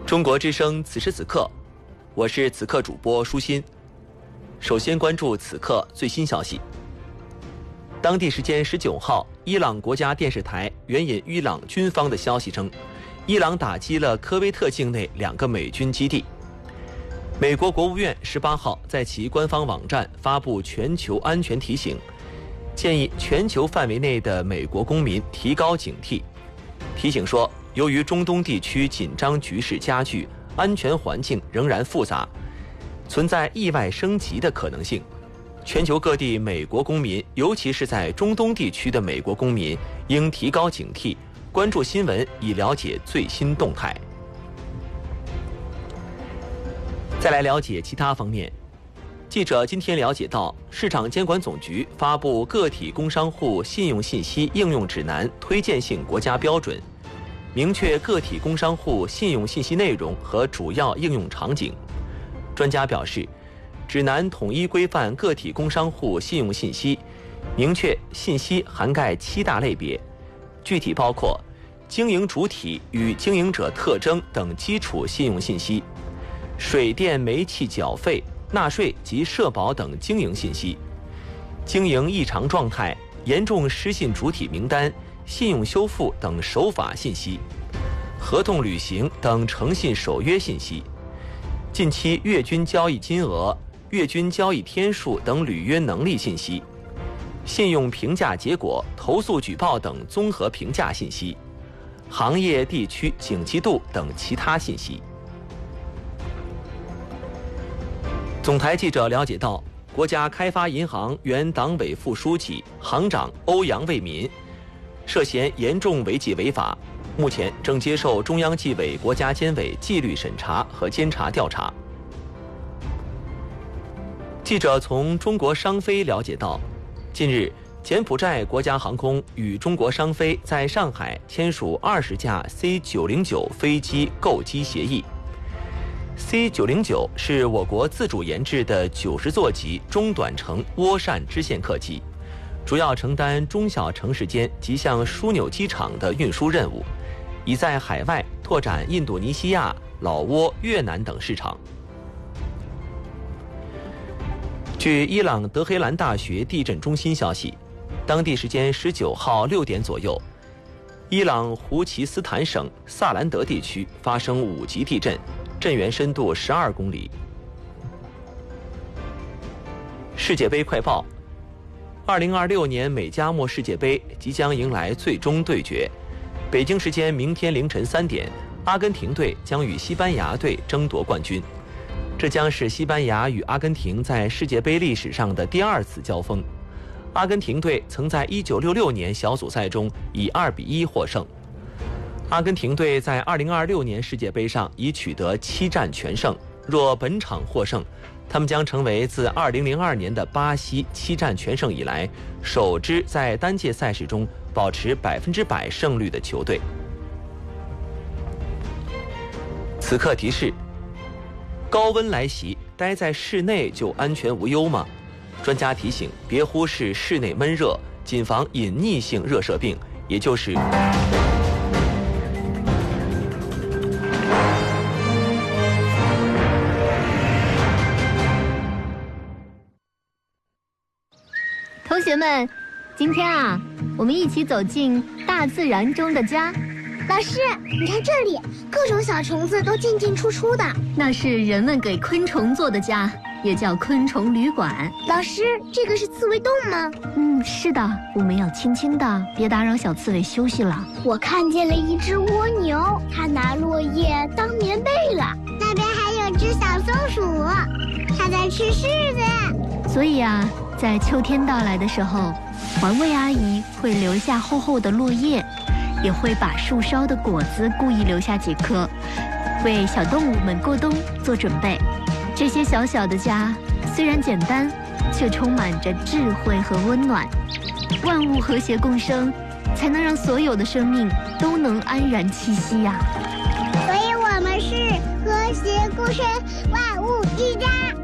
中国之声此时此刻，我是此刻主播舒心。首先关注此刻最新消息。当地时间19号，伊朗国家电视台援引伊朗军方的消息称，伊朗打击了科威特境内2个美军基地。美国国务院18号在其官方网站发布全球安全提醒，建议全球范围内的美国公民提高警惕。提醒说，由于中东地区紧张局势加剧，安全环境仍然复杂，存在意外升级的可能性。全球各地美国公民，尤其是在中东地区的美国公民，应提高警惕，关注新闻以了解最新动态。再来了解其他方面。记者今天了解到，市场监管总局发布个体工商户信用信息应用指南推荐性国家标准，明确个体工商户信用信息内容和主要应用场景。专家表示，指南统一规范个体工商户信用信息，明确信息涵盖7大类别，具体包括经营主体与经营者特征等基础信用信息，水电煤气缴费、纳税及社保等经营信息，经营异常状态、严重失信主体名单、信用修复等守法信息，合同履行等诚信守约信息，近期月均交易金额、月均交易天数等履约能力信息，信用评价结果、投诉举报等综合评价信息，行业地区景气度等其他信息。总台记者了解到，国家开发银行原党委副书记、行长欧阳卫民涉嫌严重违纪违法，目前正接受中央纪委国家监委纪律审查和监察调查。记者从中国商飞了解到，近日柬埔寨国家航空与中国商飞在上海签署20架 C909 飞机购机协议。C909 是我国自主研制的90座级中短程涡扇支线客机，主要承担中小城市间及向枢纽机场的运输任务，已在海外拓展印度尼西亚、老挝、越南等市场。据伊朗德黑兰大学地震中心消息，当地时间19号6点左右，伊朗胡齐斯坦省萨兰德地区发生5级地震，震源深度12公里。世界杯快报：2026年美加墨世界杯即将迎来最终对决。北京时间明天凌晨3点，阿根廷队将与西班牙队争夺冠军。这将是西班牙与阿根廷在世界杯历史上的第2次交锋。阿根廷队曾在1966年小组赛中以2-1获胜。阿根廷队在2026年世界杯上已取得7战全胜，若本场获胜，他们将成为自2002年的巴西7战全胜以来首支在单届赛事中保持100%胜率的球队。此刻提示：高温来袭，待在室内就安全无忧吗？专家提醒，别忽视室内闷热，谨防隐匿性热射病，也就是同学们，今天啊，我们一起走进大自然中的家。 老师，你看这里，各种小虫子都进进出出的。 那是人们给昆虫做的家，也叫昆虫旅馆。 老师，这个是刺猬洞吗？ 是的，我们要轻轻的，别打扰小刺猬休息了。 我看见了一只蜗牛，它拿落叶当棉被了。那边还有只小松鼠，它在吃柿子。 所以啊，在秋天到来的时候，环卫阿姨会留下厚厚的落叶，也会把树梢的果子故意留下几颗，为小动物们过冬做准备。这些小小的家虽然简单，却充满着智慧和温暖。万物和谐共生，才能让所有的生命都能安然栖息呀。 所以我们是和谐共生，万物之家。